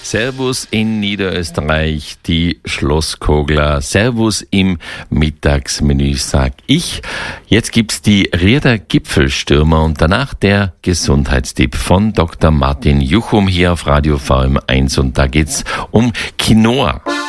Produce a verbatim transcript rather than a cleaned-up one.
Servus in Niederösterreich, die Schlosskogler. Servus im Mittagsmenü, sag ich. Jetzt gibt's die Rierder Gipfelstürmer und danach der Gesundheitstipp von Doktor Martin Juchum hier auf Radio V M eins und da geht's um Quinoa.